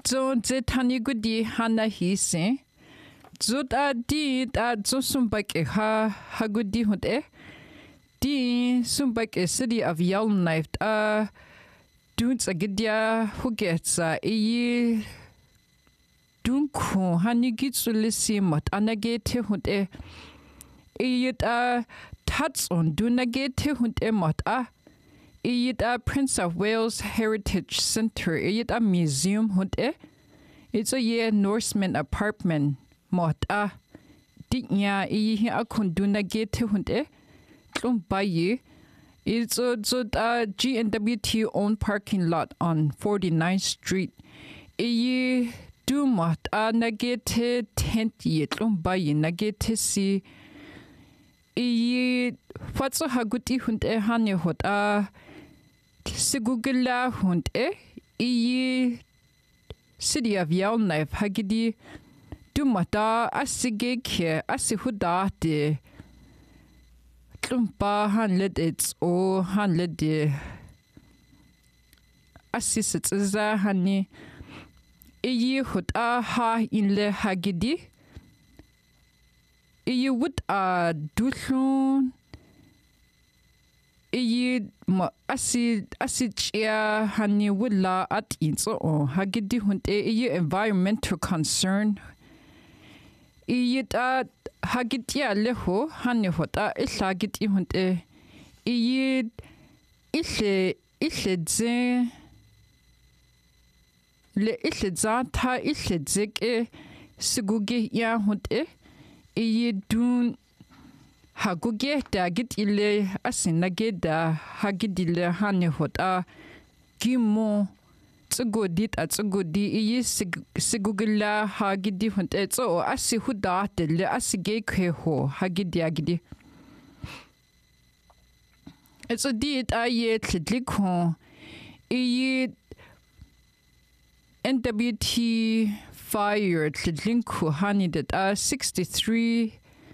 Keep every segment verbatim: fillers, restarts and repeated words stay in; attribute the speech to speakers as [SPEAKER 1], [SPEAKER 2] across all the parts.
[SPEAKER 1] zo ze tani gudi hana hise zo ta di ta zo sumba ke ha ha gudi hote di sumba ke city of Yellowknife a duns a gidya hugetsa e dunku hani gitsulisi mat anagete hote e ta tats on dunagete hote mat a It a Prince of Wales Heritage Center. It a museum hunte. It's a year Norseman apartment. Mot a dinya i a kunduna gate hunte. Klum bayi. It's a a G N W T owned parking lot on forty-ninth Street. I do mot a nagete tent ye klum bayi nagete si. I what's a haguti hunte hane hot a. Sigugilla hunte e city of Yellowknife hagidi dumata asige ke asihudate tlumpa hanlet it's o hanlet de asisitza hani e huta ha inle hagidi e would a duthun E asi asi chia hani willa at inso o hagidi hunte e environmental concern e ta hagitia leho hani hota e hagiti hunte e ile ile dze le ile za ta ile dzeke siguge ya hunte e dun Haguge da git ile asinage da hagidile hane hota gimo tsugodit at tsugodi iyi sigugila hagidi hunte tso asi huda le asige kweho hagidi agidi etso dit aye tlidliko iyi N W T fire tlidlinku hani dat a sixty-three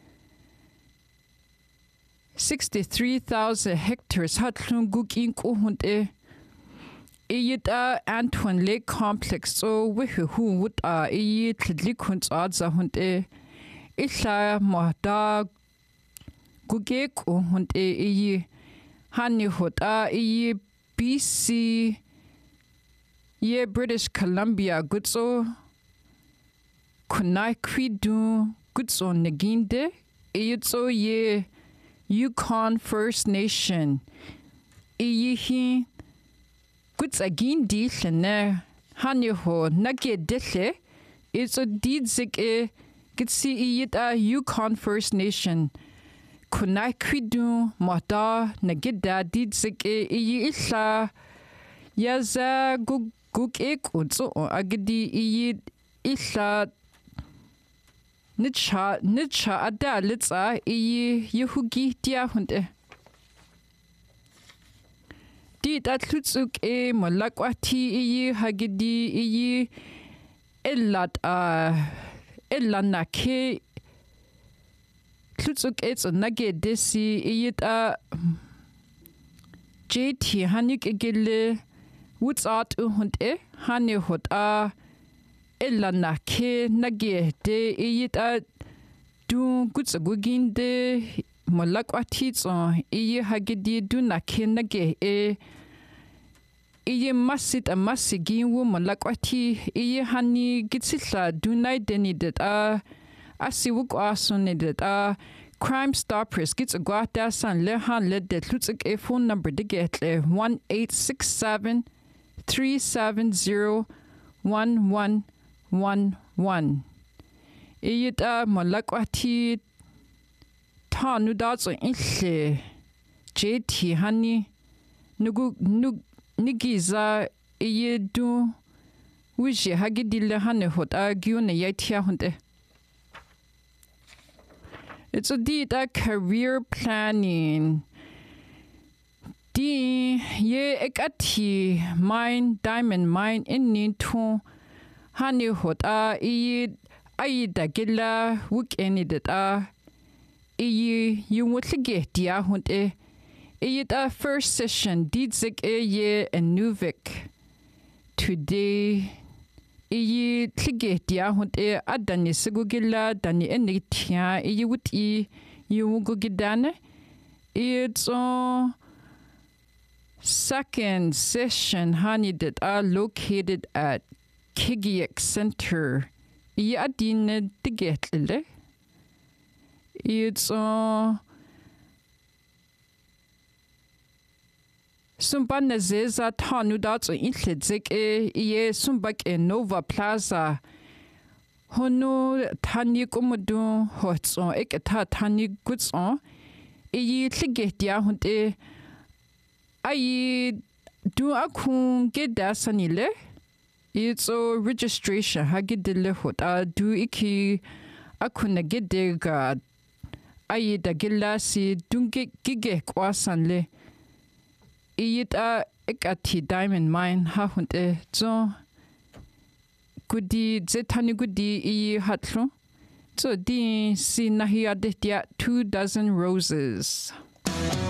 [SPEAKER 1] sixty-three thousand hectares hatlung gukin ko hunte iyita Antoine Lake Complex so wehu hu wut a iyit lidlikun za hunte isha mahda guge ko hunte iyi hani hota iyi B C ye British Columbia gutso kunai kwidu gutso neginde iyitso ye Yukon First Nation. Iyihi gutsagin di lene hanyeho nage dele it's a didzik e gitsi iyita Yukon First Nation. Kunai kwidu mata nagida didzik e iyi isla yaza gug gug e kutso agidi iyi isla Nitsha nitsha ada litsa iyi yuhugi dia hunde. Di tatlutsuk e molakwati iyi hagidi iyi elat a elana ke tlutsuk e nage desi iyi ta J T hanik egele wutsat hunde hane hot a Elana ke nage de iyita du gutsagugin de molakwati tso iyi hagidi du nake nage e iyi masit a masigin wu molakwati iyi hani gitsila du nai deni det a asiwuk asun det a Crime Stoppers gitsagwata san le han le de tlutsik e phone number de getle one eight six seven three seven zero one one one one. Iyita malakwati tanu datso inhle J T hani nugu nug nigiza iyedu wiji hagidile hane hot agione yatia hunte. It's a dita career planning. Di ye ekati mine diamond mine in nintu hani hot a i ai da gilla weekend that a i you wutlige dia hunte i da first session didzik e ye en nuvik today iyi tlige dia hunte adani segugilla dani enitia iyi wuti yugugidane it's a second session honey that are located at Kigiak Center iyi adine digetlile it's a Sumba Nazeza Tanu Dats Intlitzik e Sumbak e Nova Plaza Hono Tani Gumudu Hotson Ekata Tani Gutson E Tligetia Hunte Ayi Do Akun Geda Sanile It's a registration Hagidile Hot A Do Iki Akuna Gedega Ayi da Gilasi Dunge Gige Kwasanle Iyita ekati diamond mine ha hunte zo gudi zetani gudi iyi hatlo zo di si nahi adetia two dozen roses.